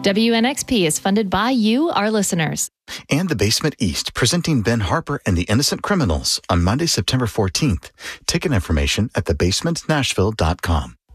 WNXP is funded by you, our listeners. And The Basement East, presenting Ben Harper and the Innocent Criminals on Monday, September 14th. Ticket information at thebasementnashville.com.